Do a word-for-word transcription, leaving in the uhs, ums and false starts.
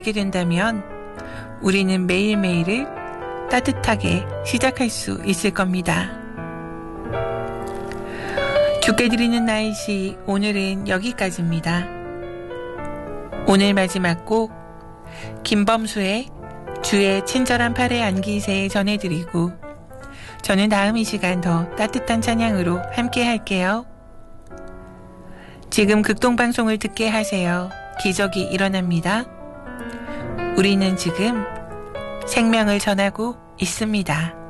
하게 된다면 우리는 매일매일을 따뜻하게 시작할 수 있을 겁니다. 주께 드리는 나의 시 오늘은 여기까지입니다. 오늘 마지막 곡 김범수의 주의 친절한 팔에 안기세 전해드리고 저는 다음 이 시간 더 따뜻한 찬양으로 함께 할게요. 지금 극동방송을 듣게 하세요. 기적이 일어납니다. 우리는 지금 생명을 전하고 있습니다.